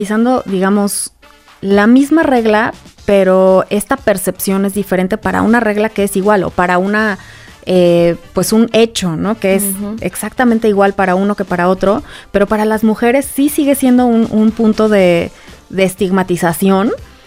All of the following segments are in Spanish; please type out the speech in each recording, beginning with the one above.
Utilizando, digamos, la misma regla, pero esta percepción es diferente para una regla que es igual o para una, pues un hecho, ¿no? Que es exactamente igual para uno que para otro, pero para las mujeres sí sigue siendo un punto de estigmatización,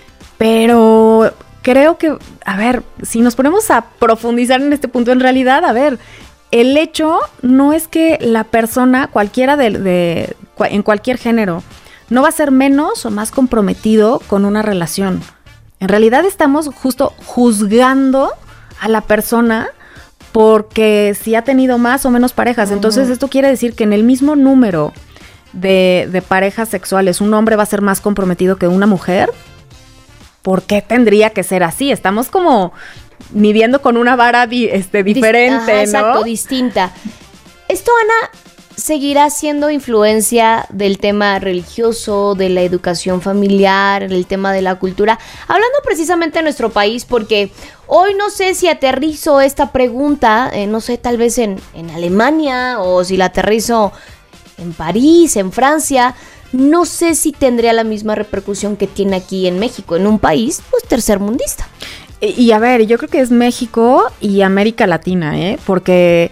pero creo que, a ver, si nos ponemos a profundizar en este punto, en realidad, a ver, el hecho no es que la persona, cualquiera en cualquier género, no va a ser menos o más comprometido con una relación. En realidad estamos justo juzgando a la persona porque si ha tenido más o menos parejas. Entonces esto quiere decir que en el mismo número de parejas sexuales un hombre va a ser más comprometido que una mujer. ¿Por qué tendría que ser así? Estamos como midiendo con una vara diferente, ¿no? Exacto, distinta. Esto, Ana, seguirá siendo influencia del tema religioso, de la educación familiar, del tema de la cultura. Hablando precisamente de nuestro país, porque hoy no sé si aterrizo esta pregunta, no sé, tal vez en Alemania, o si la aterrizo en París, en Francia. No sé si tendría la misma repercusión que tiene aquí en México, en un país, pues, tercermundista. Y a ver, yo creo que es México y América Latina, porque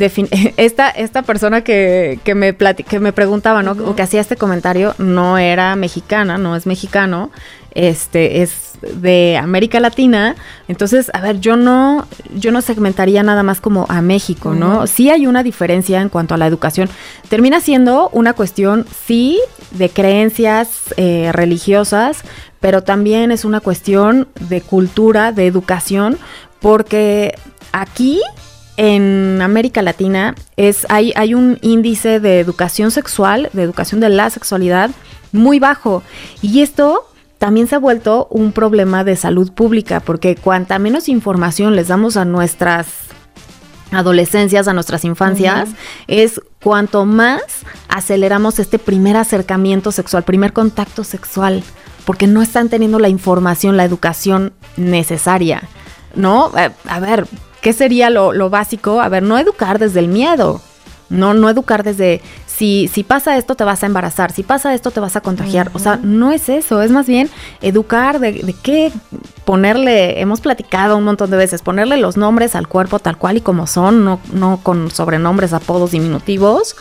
esta persona que me preguntaba, ¿no? O que hacía este comentario, no era mexicana, no es mexicano, es de América Latina. Entonces, a ver, yo no segmentaría nada más como a México, ¿no? Sí hay una diferencia en cuanto a la educación. Termina siendo una cuestión, sí, de creencias religiosas, pero también es una cuestión de cultura, de educación, porque aquí en América Latina hay un índice de educación sexual, de educación de la sexualidad muy bajo, y esto también se ha vuelto un problema de salud pública, porque cuanta menos información les damos a nuestras adolescencias, a nuestras infancias, es cuanto más aceleramos este primer acercamiento sexual, primer contacto sexual, porque no están teniendo la información, la educación necesaria, ¿no? A ver, ¿qué sería lo básico? A ver, no educar desde el miedo, no educar desde si pasa esto te vas a embarazar, si pasa esto te vas a contagiar. O sea, no es eso, es más bien educar de qué ponerle, hemos platicado un montón de veces, ponerle los nombres al cuerpo tal cual y como son, no con sobrenombres, apodos diminutivos,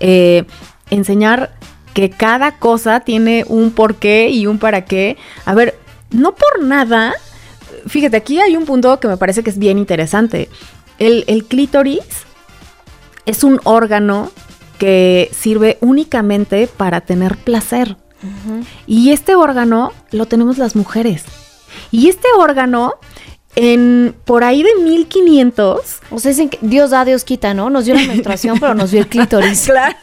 enseñar que cada cosa tiene un porqué y un para qué. A ver, no por nada, fíjate, aquí hay un punto que me parece que es bien interesante. El clítoris es un órgano que sirve únicamente para tener placer. Y este órgano lo tenemos las mujeres. Y este órgano, por ahí de 1500... O sea, dicen que Dios da, Dios quita, ¿no? Nos dio la menstruación, pero nos dio el clítoris. Claro.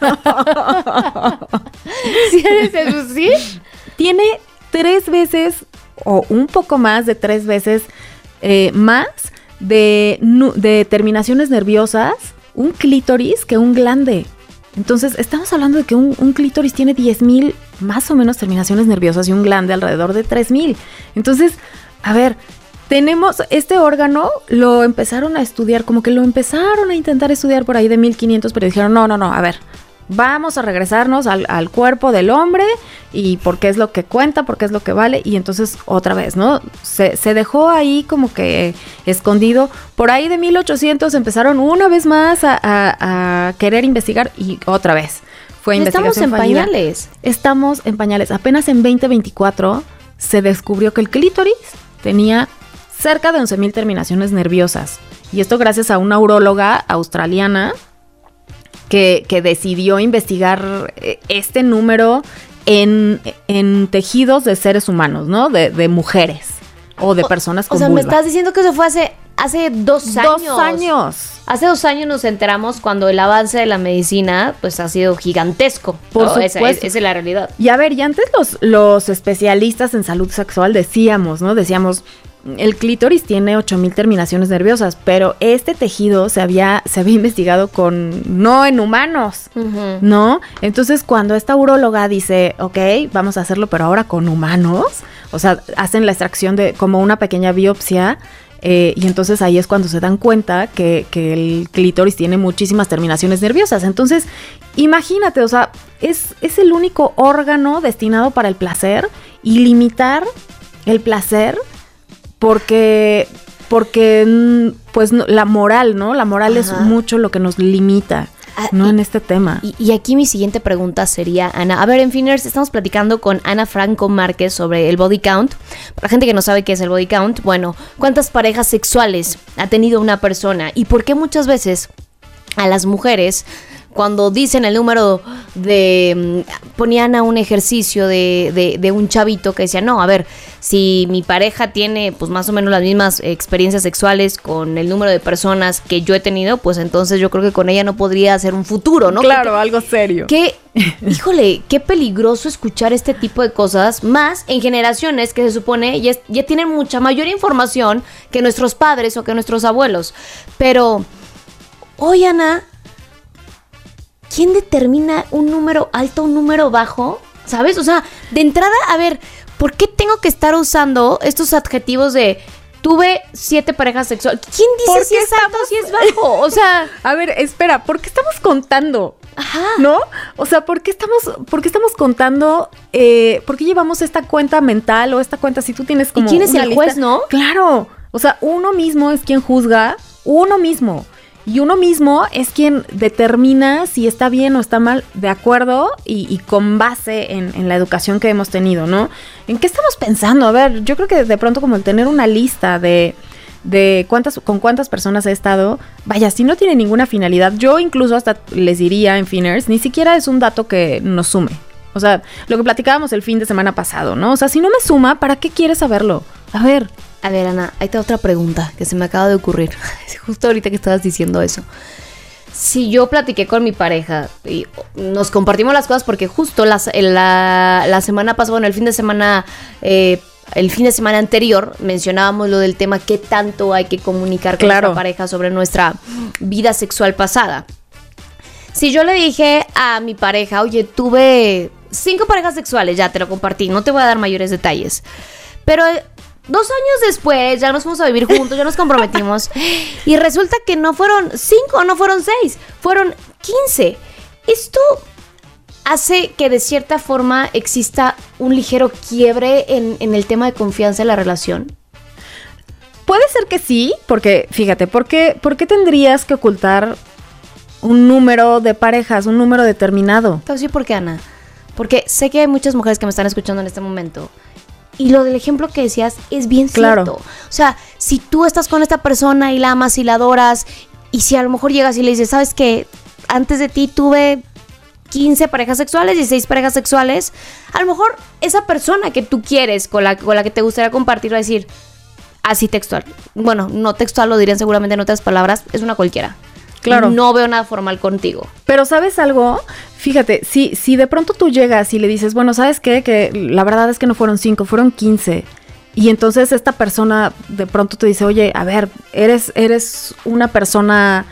¿Sí eres eso, sí? Tiene 3 veces, o un poco más de 3 veces más de terminaciones nerviosas, un clítoris que un glande. Entonces, estamos hablando de que un clítoris tiene 10,000 más o menos terminaciones nerviosas y un glande alrededor de 3,000. Entonces, a ver, tenemos este órgano, lo empezaron a estudiar, como que lo empezaron a intentar estudiar por ahí de 1500, pero dijeron, no, a ver, vamos a regresarnos al cuerpo del hombre y porque es lo que cuenta, porque es lo que vale, y entonces otra vez, ¿no? Se dejó ahí como que escondido. Por ahí de 1800 empezaron una vez más a querer investigar y otra vez fue investigación fallida. Estamos en pañales. Apenas en 2024 se descubrió que el clítoris tenía cerca de 11,000 terminaciones nerviosas. Y esto gracias a una uróloga australiana que decidió investigar este número en tejidos de seres humanos, ¿no? De mujeres o de personas con vulva. O sea, me estás diciendo que eso fue hace 2 años. 2 años. Hace 2 años nos enteramos cuando el avance de la medicina pues ha sido gigantesco. Por supuesto. Esa es la realidad. Y a ver, y antes los especialistas en salud sexual decíamos, el clítoris tiene 8,000 terminaciones nerviosas, pero este tejido se había investigado no en humanos, ¿no? Entonces, cuando esta uróloga dice, ok, vamos a hacerlo, pero ahora con humanos, o sea, hacen la extracción de como una pequeña biopsia, y entonces ahí es cuando se dan cuenta que el clítoris tiene muchísimas terminaciones nerviosas. Entonces, imagínate, o sea, es el único órgano destinado para el placer, y limitar el placer porque pues la moral, ¿no? La moral es mucho lo que nos limita. No en este tema. Y aquí mi siguiente pregunta sería, Ana, a ver, en Finners estamos platicando con Ana Franco Márquez sobre el body count. Para la gente que no sabe qué es el body count, bueno, ¿cuántas parejas sexuales ha tenido una persona? ¿Y por qué muchas veces a las mujeres, cuando dicen el número ponían a un ejercicio de un chavito que decía, no, a ver, si mi pareja tiene pues más o menos las mismas experiencias sexuales con el número de personas que yo he tenido, pues entonces yo creo que con ella no podría ser un futuro, ¿no? Claro, algo serio. Híjole, qué peligroso escuchar este tipo de cosas, más en generaciones que se supone ya tienen mucha mayor información que nuestros padres o que nuestros abuelos. Pero, oye, Ana, ¿quién determina un número alto, un número bajo? ¿Sabes? O sea, de entrada, a ver, ¿por qué tengo que estar usando estos adjetivos de tuve 7 parejas sexuales? ¿Quién dice si es alto o si es bajo? O sea, a ver, espera, ¿por qué estamos contando? Ajá. ¿No? O sea, ¿por qué estamos contando? ¿Por qué llevamos esta cuenta mental o esta cuenta si tú tienes como ¿y quién es el juez, no? Claro. O sea, uno mismo es quien juzga, uno mismo. Y uno mismo es quien determina si está bien o está mal, de acuerdo y con base en la educación que hemos tenido, ¿no? ¿En qué estamos pensando? A ver, yo creo que de pronto como el tener una lista de con cuántas personas he estado, vaya, si no tiene ninguna finalidad, yo incluso hasta les diría en Finners, ni siquiera es un dato que nos sume. O sea, lo que platicábamos el fin de semana pasado, ¿no? O sea, si no me suma, ¿para qué quieres saberlo? A ver, Ana, ahí está otra pregunta que se me acaba de ocurrir. Justo ahorita que estabas diciendo eso. Si yo platiqué con mi pareja y nos compartimos las cosas porque justo la semana pasada, bueno, el fin de semana anterior mencionábamos lo del tema qué tanto hay que comunicar con nuestra pareja sobre nuestra vida sexual pasada. Si yo le dije a mi pareja, oye, tuve 5 parejas sexuales, ya te lo compartí, no te voy a dar mayores detalles, pero 2 años después ya nos fuimos a vivir juntos, ya nos comprometimos y resulta que no fueron 5, no fueron 6, fueron 15. Esto hace que de cierta forma exista un ligero quiebre en el tema de confianza en la relación. Puede ser que sí, porque fíjate, ¿por qué tendrías que ocultar un número de parejas, un número determinado? Te voy a decir por qué, Ana. Porque sé que hay muchas mujeres que me están escuchando en este momento. Y lo del ejemplo que decías es bien cierto. O sea, si tú estás con esta persona y la amas y la adoras, y si a lo mejor llegas y le dices, ¿sabes qué? Antes de ti tuve 15 parejas sexuales, 16 parejas sexuales. A lo mejor esa persona que tú quieres, con la que te gustaría compartir, va a decir, así textual. Bueno, no textual, lo dirían seguramente en otras palabras, es una cualquiera. Claro. No veo nada formal contigo. Pero ¿sabes algo? Fíjate, si de pronto tú llegas y le dices, bueno, ¿sabes qué? Que la verdad es que no fueron 5, fueron 15. Y entonces esta persona de pronto te dice, oye, a ver, eres una persona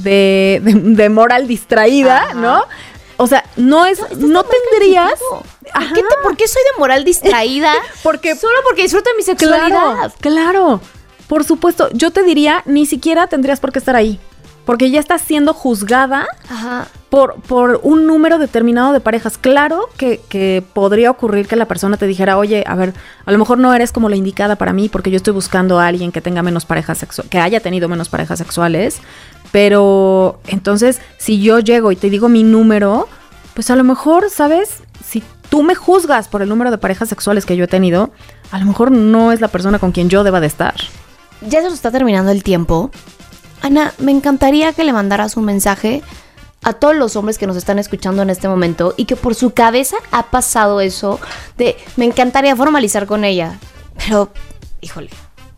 de moral distraída, ajá, ¿no? O sea, no tendrías... ¿Por qué soy de moral distraída? Solo porque disfruto de mi sexualidad. Claro, por supuesto. Yo te diría, ni siquiera tendrías por qué estar ahí. Porque ya estás siendo juzgada, ajá, por un número determinado de parejas. Claro que podría ocurrir que la persona te dijera, oye, a ver, a lo mejor no eres como la indicada para mí porque yo estoy buscando a alguien que tenga menos parejas sexuales, que haya tenido menos parejas sexuales. Pero entonces, si yo llego y te digo mi número, pues a lo mejor, ¿sabes? Si tú me juzgas por el número de parejas sexuales que yo he tenido, a lo mejor no es la persona con quien yo deba de estar. Ya se nos está terminando el tiempo. Ana, me encantaría que le mandaras un mensaje a todos los hombres que nos están escuchando en este momento y que por su cabeza ha pasado eso de me encantaría formalizar con ella, pero, híjole,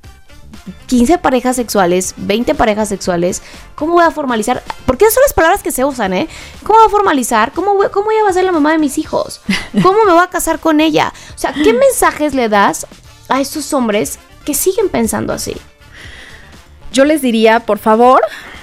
15 parejas sexuales, 20 parejas sexuales, ¿cómo voy a formalizar? Porque esas son las palabras que se usan, ¿eh? ¿Cómo voy a formalizar? ¿Cómo ella va a ser la mamá de mis hijos? ¿Cómo me voy a casar con ella? O sea, ¿qué mensajes le das a estos hombres que siguen pensando así? Yo les diría, por favor,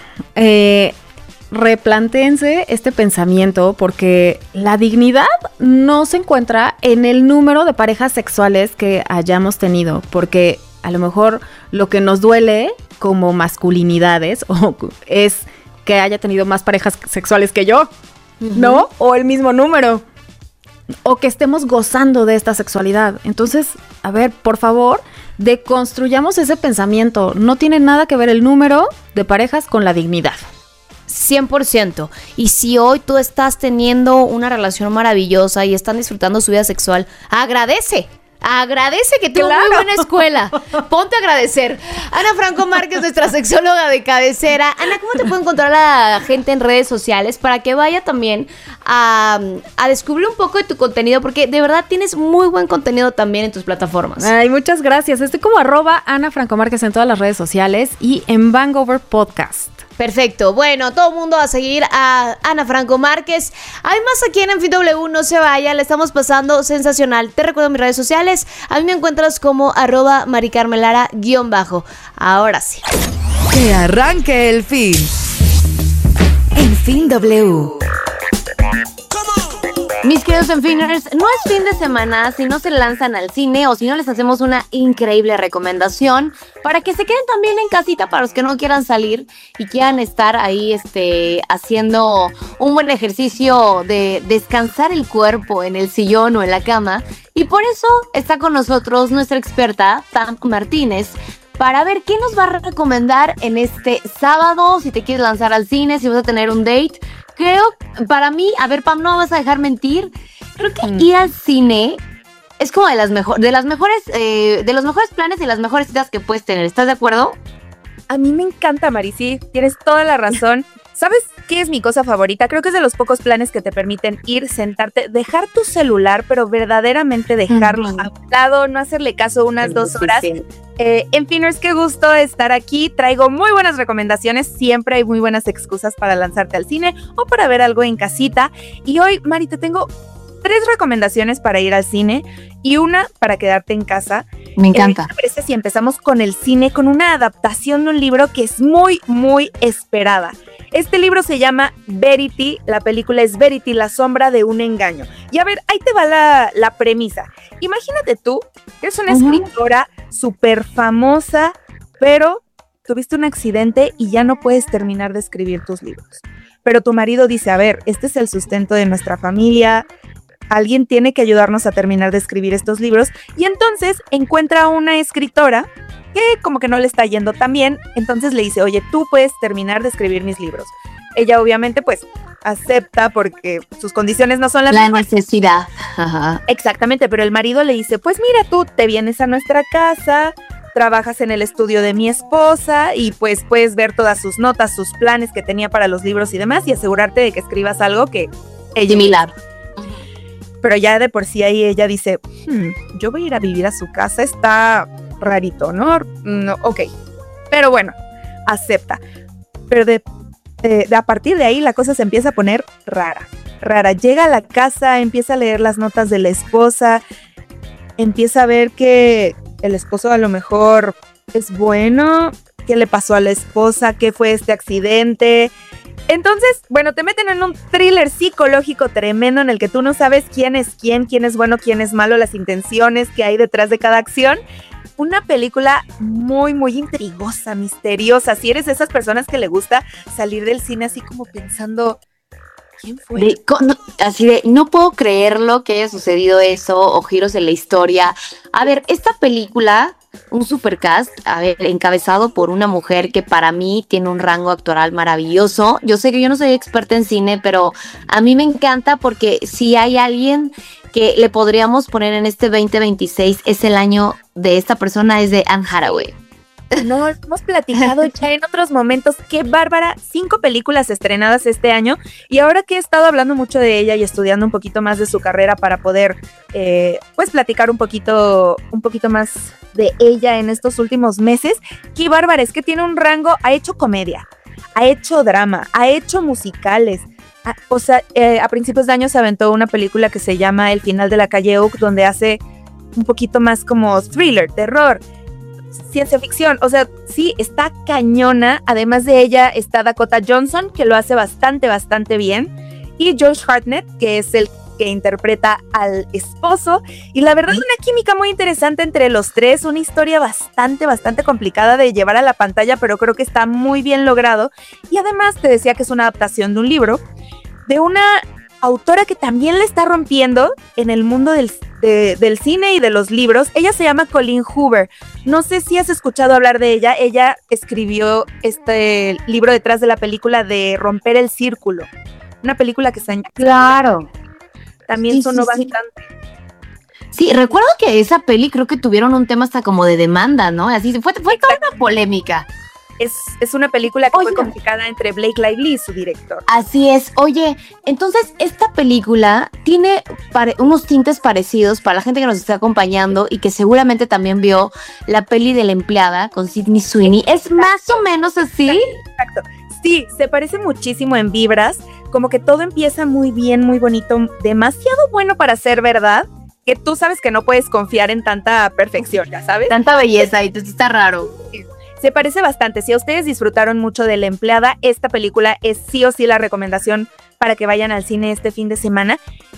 replantéense este pensamiento porque la dignidad no se encuentra en el número de parejas sexuales que hayamos tenido, porque A lo mejor lo que nos duele como masculinidades es que haya tenido más parejas sexuales que yo, ¿no? O el mismo número. O que estemos gozando de esta sexualidad. Entonces, a ver, por favor, deconstruyamos ese pensamiento. No tiene nada que ver el número de parejas con la dignidad. 100%. Y si hoy tú estás teniendo una relación maravillosa y están disfrutando su vida sexual, agradece que tuvo muy buena escuela. Ponte a agradecer. Ana Franco Márquez, nuestra sexóloga de cabecera. Ana, ¿cómo te puede encontrar la gente en redes sociales para que vaya también a descubrir un poco de tu contenido? Porque de verdad tienes muy buen contenido también en tus plataformas. Ay, muchas gracias. Estoy como @Ana Franco Márquez en todas las redes sociales y en Bangover Podcast. Perfecto. Bueno, todo el mundo a seguir a Ana Franco Márquez. Además, aquí en FW, no se vaya, le estamos pasando sensacional. Te recuerdo mis redes sociales. A mí me encuentras como @maricarmelara_. Ahora sí. Que arranque el fin. En Fin W. Mis queridos Enfiners, no es fin de semana si no se lanzan al cine o si no les hacemos una increíble recomendación para que se queden también en casita para los que no quieran salir y quieran estar ahí haciendo un buen ejercicio de descansar el cuerpo en el sillón o en la cama. Y por eso está con nosotros nuestra experta, Pam Martínez, para ver qué nos va a recomendar en este sábado, si te quieres lanzar al cine, si vas a tener un date. Creo, para mí, a ver, Pam, no me vas a dejar mentir, creo que ir al cine es como de los mejores planes y las mejores citas que puedes tener. ¿Estás de acuerdo? A mí me encanta, Mari, sí, tienes toda la razón. ¿Sabes qué es mi cosa favorita? Creo que es de los pocos planes que te permiten ir, sentarte, dejar tu celular, pero verdaderamente dejarlo a un lado, no hacerle caso unas 2 horas. Sí. Enfiners, qué gusto estar aquí. Traigo muy buenas recomendaciones. Siempre hay muy buenas excusas para lanzarte al cine o para ver algo en casita. Y hoy, Mari, te tengo 3 recomendaciones para ir al cine y una para quedarte en casa. Me encanta. ¿Qué te parece si empezamos con el cine, con una adaptación de un libro que es muy, muy esperada? Este libro se llama Verity, la película es Verity, la sombra de un engaño. Y a ver, ahí te va la premisa. Imagínate tú que eres una escritora súper famosa, pero tuviste un accidente y ya no puedes terminar de escribir tus libros. Pero tu marido dice, a ver, este es el sustento de nuestra familia, alguien tiene que ayudarnos a terminar de escribir estos libros. Y entonces encuentra a una escritora que como que no le está yendo tan bien, entonces le dice, oye, tú puedes terminar de escribir mis libros. Ella obviamente pues acepta porque sus condiciones no son las La necesidad. Ajá. Exactamente, pero el marido le dice, pues mira, tú te vienes a nuestra casa, trabajas en el estudio de mi esposa y pues puedes ver todas sus notas, sus planes que tenía para los libros y demás y asegurarte de que escribas algo que ella... Similar. Pero ya de por sí ahí ella dice, yo voy a ir a vivir a su casa, está rarito, ¿no? No, ok, pero bueno, acepta. Pero a partir de ahí la cosa se empieza a poner rara. Llega a la casa, empieza a leer las notas de la esposa, empieza a ver que el esposo a lo mejor es bueno, qué le pasó a la esposa, qué fue este accidente. Entonces, bueno, te meten en un thriller psicológico tremendo en el que tú no sabes quién es bueno, quién es malo, las intenciones que hay detrás de cada acción. Una película muy, muy intrigosa, misteriosa. Si eres de esas personas que le gusta salir del cine así como pensando, ¿quién fue? No puedo creerlo que haya sucedido eso o giros en la historia. A ver, esta película, un supercast, encabezado por una mujer que para mí tiene un rango actoral maravilloso. Yo sé que yo no soy experta en cine, pero a mí me encanta porque si hay alguien que le podríamos poner en este 2026, es el año de esta persona, es de Anne Hathaway. No, hemos platicado ya en otros momentos. ¡Qué bárbara! 5 películas estrenadas este año. Y ahora que he estado hablando mucho de ella y estudiando un poquito más de su carrera para poder, pues, platicar un poquito más de ella en estos últimos meses. ¡Qué bárbara! Es que tiene un rango, ha hecho comedia, ha hecho drama, ha hecho musicales. A principios de año se aventó una película que se llama El final de la calle Oak, donde hace un poquito más como thriller, terror, ciencia ficción. O sea, sí, está cañona. Además de ella está Dakota Johnson, que lo hace bastante bien. Y Josh Hartnett, que es el que interpreta al esposo, y la verdad una química muy interesante entre los tres, una historia bastante complicada de llevar a la pantalla, pero creo que está muy bien logrado, y además te decía que es una adaptación de un libro, de una autora que también le está rompiendo en el mundo del cine y de los libros. Ella se llama Colleen Hoover. No sé si has escuchado hablar de ella. Ella escribió este libro detrás de la película de Romper el Círculo. Una película que está en... Claro. También sonó bastante. Sí, recuerdo que esa peli creo que tuvieron un tema hasta como de demanda, ¿no? Así fue toda una polémica. Es una película que fue complicada entre Blake Lively y su director. Así es. Oye, entonces esta película tiene unos tintes parecidos para la gente que nos está acompañando y que seguramente también vio la peli de La Empleada con Sydney Sweeney. ¿Es más o menos así? Exacto. Sí, se parece muchísimo en vibras, como que todo empieza muy bien, muy bonito, demasiado bueno para ser verdad, que tú sabes que no puedes confiar en tanta perfección, ya sabes. Tanta belleza y entonces está raro. Sí. Se parece bastante. Si a ustedes disfrutaron mucho de La Empleada, esta película es sí o sí la recomendación para que vayan al cine este fin de semana.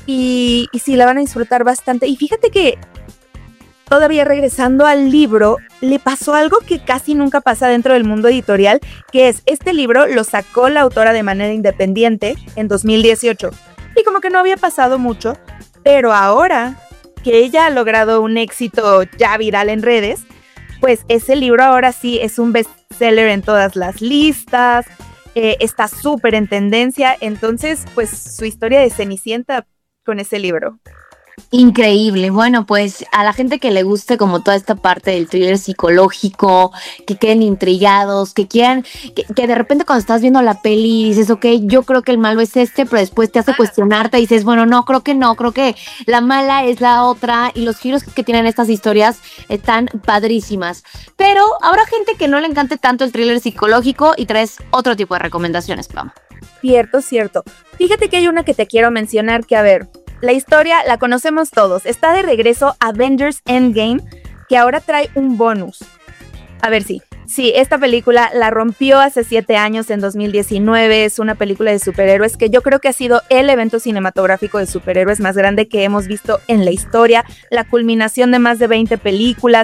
Y sí, la van a disfrutar bastante. Y fíjate que todavía regresando al libro, le pasó algo que casi nunca pasa dentro del mundo editorial, que es, este libro lo sacó la autora de manera independiente en 2018. Y como que no había pasado mucho, pero ahora que ella ha logrado un éxito ya viral en redes, pues ese libro ahora sí es un bestseller en todas las listas, está súper en tendencia, entonces pues su historia de Cenicienta con ese libro. Increíble. Bueno, pues a la gente que le guste como toda esta parte del thriller psicológico, que queden intrigados, que quieran, que de repente cuando estás viendo la peli dices, ok, yo creo que el malo es este, pero después te hace cuestionarte y dices, bueno, no, creo que la mala es la otra, y los giros que tienen estas historias están padrísimas. Pero habrá gente que no le encante tanto el thriller psicológico y traes otro tipo de recomendaciones, Pam. Cierto. Fíjate que hay una que te quiero mencionar que, a ver, la historia la conocemos todos. Está de regreso Avengers Endgame, que ahora trae un bonus. A ver, sí, esta película la rompió hace 7 años, en 2019. Es una película de superhéroes que yo creo que ha sido el evento cinematográfico de superhéroes más grande que hemos visto en la historia. La culminación de más de 20 películas.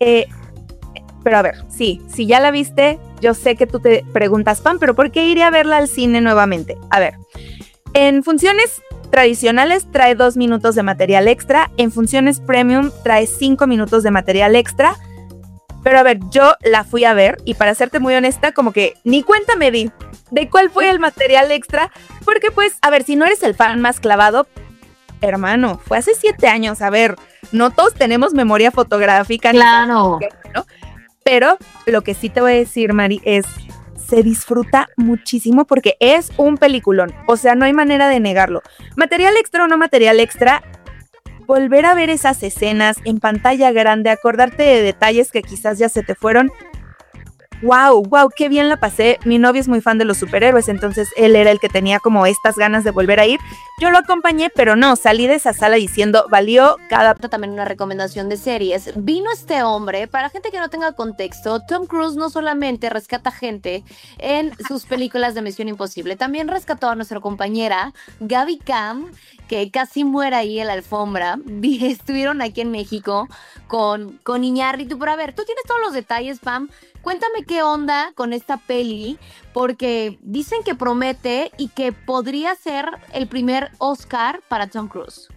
Pero a ver, si ya la viste, yo sé que tú te preguntas, Pam, ¿pero por qué iré a verla al cine nuevamente? A ver, en funciones tradicionales trae 2 minutos de material extra, en funciones premium trae 5 minutos de material extra, pero a ver, yo la fui a ver y para serte muy honesta, como que ni cuenta me di de cuál fue el material extra, porque pues, a ver, si no eres el fan más clavado, hermano, fue hace 7 años, a ver, no todos tenemos memoria fotográfica. Claro. ¿No? Pero lo que sí te voy a decir, Mari, es se disfruta muchísimo porque es un peliculón, o sea, no hay manera de negarlo. Material extra o no material extra, volver a ver esas escenas en pantalla grande, acordarte de detalles que quizás ya se te fueron. Wow, qué bien la pasé. Mi novio es muy fan de los superhéroes, entonces él era el que tenía como estas ganas de volver a ir. Yo lo acompañé, pero no, salí de esa sala diciendo, valió cada... También una recomendación de series. Vino este hombre, para gente que no tenga contexto, Tom Cruise no solamente rescata gente en sus películas de Misión Imposible, también rescató a nuestra compañera Gaby Cam, que casi muere ahí en la alfombra. Estuvieron aquí en México con Iñárritu. Pero a ver, tú tienes todos los detalles, Pam. Cuéntame qué onda con esta peli, porque dicen que promete y que podría ser el primer Oscar para Tom Cruise.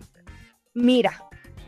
Mira,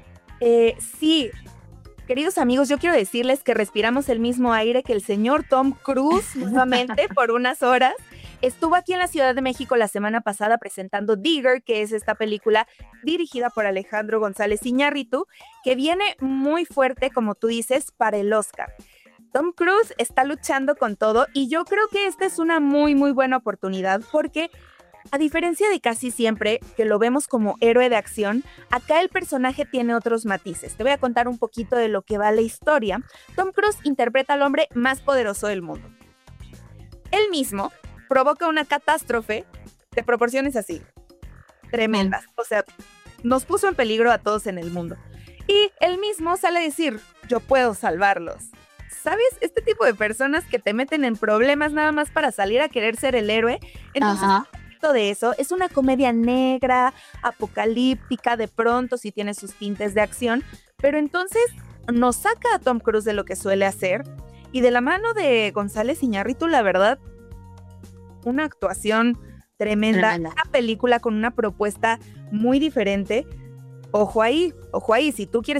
sí, queridos amigos, yo quiero decirles que respiramos el mismo aire que el señor Tom Cruise nuevamente por unas horas. Estuvo aquí en la Ciudad de México la semana pasada presentando Digger, que es esta película dirigida por Alejandro González Iñárritu, que viene muy fuerte, como tú dices, para el Oscar. Tom Cruise está luchando con todo y yo creo que esta es una muy buena oportunidad porque, a diferencia de casi siempre que lo vemos como héroe de acción, acá el personaje tiene otros matices. Te voy a contar un poquito de lo que va la historia. Tom Cruise interpreta al hombre más poderoso del mundo. Él mismo provoca una catástrofe de proporciones así, tremendas. O sea, nos puso en peligro a todos en el mundo. Y él mismo sale a decir, yo puedo salvarlos. ¿Sabes? Este tipo de personas que te meten en problemas nada más para salir a querer ser el héroe. Entonces, concepto de eso, es una comedia negra, apocalíptica, de pronto sí tiene sus tintes de acción, pero entonces nos saca a Tom Cruise de lo que suele hacer, y de la mano de González Iñárritu, la verdad, una actuación tremenda, una película con una propuesta muy diferente. Ojo ahí, si tú quieres